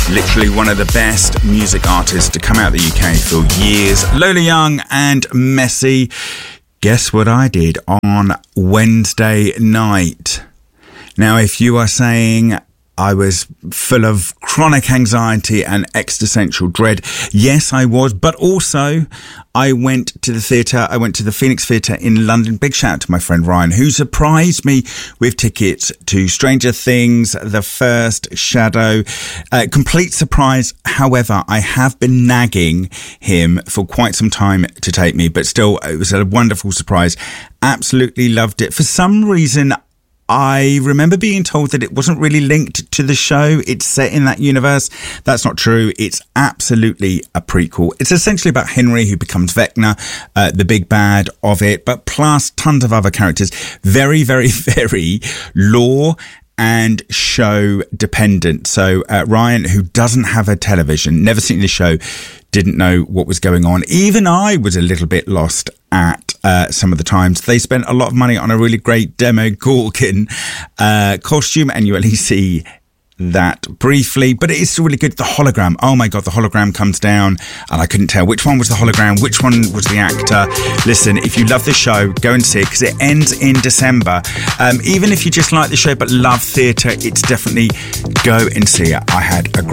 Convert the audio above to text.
Literally one of the best music artists to come out of the UK for years. Lola Young and Messy. Guess what I did on Wednesday night? Now, if you are saying I was full of chronic anxiety and existential dread, yes, I was. But also, I went to the theatre. I went to the Phoenix Theatre in London. Big shout out to my friend Ryan, who surprised me with tickets to Stranger Things, The First, Shadow. Complete surprise. However, I have been nagging him for quite some time to take me, but still, it was a wonderful surprise. Absolutely loved it. For some reason, I remember being told that it wasn't really linked to the show. It's set in that universe. That's not true. It's absolutely a prequel. It's essentially about Henry, who becomes Vecna, the big bad of it, but plus tons of other characters. Very, very, very lore and show dependent. So Ryan, who doesn't have a television, never seen the show, didn't know what was going on. Even I was a little bit lost at some of the times. They spent a lot of money on a really great Demogorgon costume, and you at least see that briefly, but it is still really good. The hologram, oh my god, the hologram comes down and I couldn't tell which one was the hologram, which one was the actor. Listen, if you love the show, go and see it, because it ends in December. Even if you just like the show but love theatre, it's definitely go and see it. I had a